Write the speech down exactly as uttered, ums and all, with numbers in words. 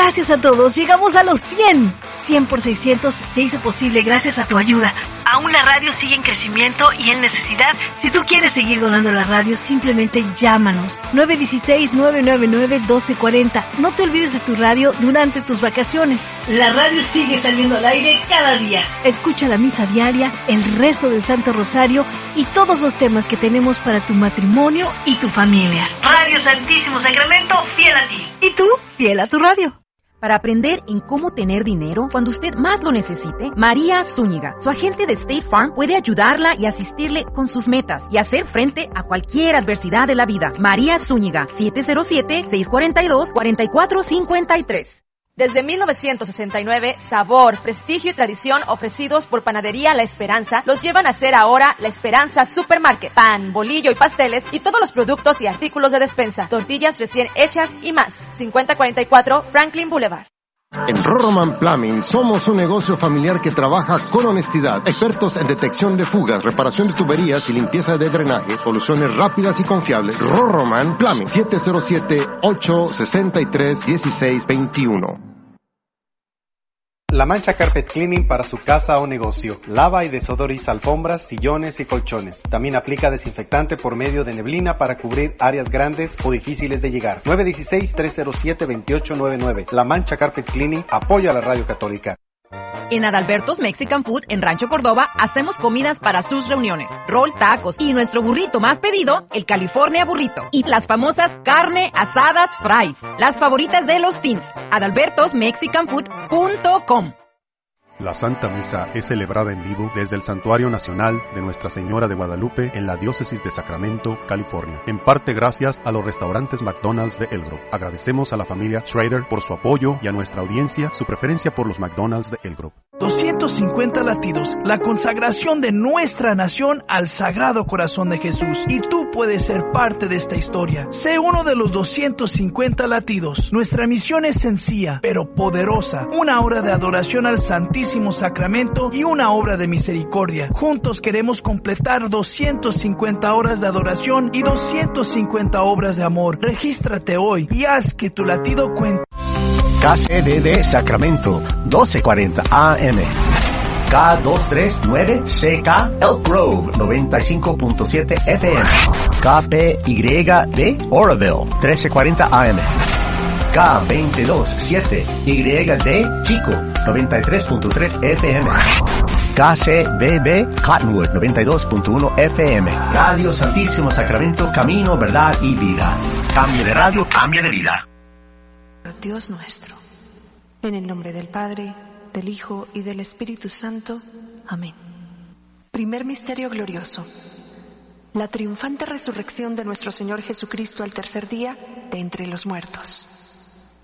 Gracias a todos, llegamos a los cien. cien por seiscientos se hizo posible gracias a tu ayuda. Aún la radio sigue en crecimiento y en necesidad. Si tú quieres seguir donando la radio, simplemente llámanos. nueve uno seis, nueve nueve nueve, uno dos cuatro cero. No te olvides de tu radio durante tus vacaciones. La radio sigue saliendo al aire cada día. Escucha la misa diaria, el rezo del Santo Rosario y todos los temas que tenemos para tu matrimonio y tu familia. Radio Santísimo Sacramento, fiel a ti. Y tú, fiel a tu radio. Para aprender en cómo tener dinero cuando usted más lo necesite, María Zúñiga, su agente de State Farm, puede ayudarla y asistirle con sus metas y hacer frente a cualquier adversidad de la vida. María Zúñiga, siete cero siete, seis cuatro dos, cuatro cuatro cinco tres. Desde mil novecientos sesenta y nueve, sabor, prestigio y tradición ofrecidos por Panadería La Esperanza los llevan a ser ahora La Esperanza Supermarket. Pan, bolillo y pasteles y todos los productos y artículos de despensa. Tortillas recién hechas y más. cincuenta cuarenta y cuatro Franklin Boulevard. En Roroman Plumbing somos un negocio familiar que trabaja con honestidad. Expertos en detección de fugas, reparación de tuberías y limpieza de drenaje. Soluciones rápidas y confiables. Roroman Plumbing. siete cero siete, ocho seis tres, uno seis dos uno. La Mancha Carpet Cleaning para su casa o negocio. Lava y desodoriza alfombras, sillones y colchones. También aplica desinfectante por medio de neblina para cubrir áreas grandes o difíciles de llegar. nueve uno seis, tres cero siete, dos ocho nueve nueve. La Mancha Carpet Cleaning apoya a la Radio Católica. En Adalberto's Mexican Food, en Rancho Córdoba, hacemos comidas para sus reuniones, rol, tacos y nuestro burrito más pedido, el California Burrito. Y las famosas carne asadas fries, las favoritas de los teens. adalbertos mexican food punto com. La Santa Misa es celebrada en vivo desde el Santuario Nacional de Nuestra Señora de Guadalupe en la Diócesis de Sacramento, California. En parte gracias a los restaurantes McDonald's de El Grove. Agradecemos a la familia Schrader por su apoyo y a nuestra audiencia su preferencia por los McDonald's de El Grove. doscientos cincuenta latidos, la consagración de nuestra nación al Sagrado Corazón de Jesús. Y tú puedes ser parte de esta historia. Sé uno de los doscientos cincuenta latidos. Nuestra misión es sencilla, pero poderosa. Una hora de adoración al Santísimo Sacramento y una obra de misericordia. Juntos queremos completar doscientas cincuenta horas de adoración y doscientas cincuenta obras de amor. Regístrate hoy y haz que tu latido cuente. K C D D Sacramento, doce cuarenta A M. K doscientos treinta y nueve C K Elk Grove, noventa y cinco punto siete F M. K P Y D Oroville, trece cuarenta A M. K veintidós siete Y D Chico, noventa y tres punto tres F M. K C B B Cottonwood, noventa y dos punto uno F M. Radio Santísimo Sacramento, camino, verdad y vida. Cambio de radio, cambio de vida. Dios nuestro, en el nombre del Padre, del Hijo y del Espíritu Santo. Amén. Primer misterio glorioso: la triunfante resurrección de nuestro Señor Jesucristo al tercer día de entre los muertos.